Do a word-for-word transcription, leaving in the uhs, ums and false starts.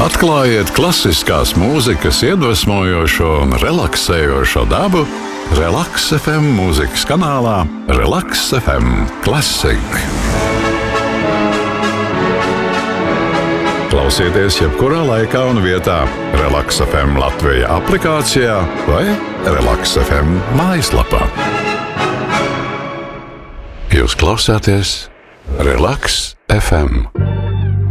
Atklājiet klasiskās mūzikas iedvesmojošo un relaksējošo dabu Relaks F M mūzikas kanālā Relaks F M Classic. Klausieties jebkurā laikā un vietā Relaks F M Latvija aplikācijā vai Relaks F M mājaslapā. Jūs klausāties Relaks F M.